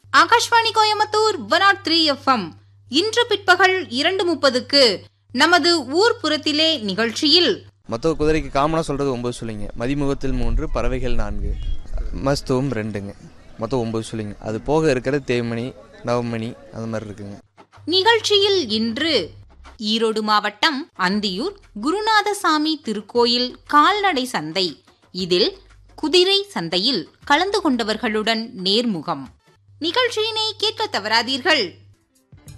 Akashvani Coimbatore 103 FM. இன்று பிற்பகல் 2:30க்கு நமது ஊர்ப்புறத்திலே நிகழ்ச்சியில் மொத்த குதிரைக்கு காமனாக சொல்கிறது 9 சொல்லிங்க. மதிமுகத்தில் 3, பறவைகள் 4, மஸ்தூம் 2ங்க. மொத்தம் 9 சொல்லிங்க. அது போக இருக்கிறது தேய்மணி, நவமணி அந்த மாதிரி இருக்குங்க. நிகழ்ச்சியில் இன்று ஈரோடு மாவட்டம் அந்தியூர் குருநாதசாமி திருக்கோயில் கால்நடை சந்தை. இதில் குதிரை சந்தையில் கலந்து கொண்டவர்களுடன் நேர்முகம். நிகழ்ச்சியினை கேட்க தவறாதீர்கள்.